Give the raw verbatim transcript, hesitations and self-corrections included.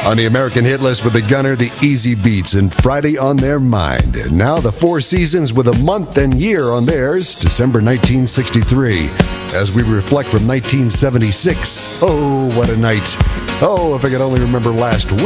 On the American hit list with the Gunner, the Easy Beats, and Friday on their mind. And now the Four Seasons with a month and year on theirs, December nineteen sixty-three. As we reflect from nineteen seventy-six. Oh, what a night. Oh, if I could only remember last week.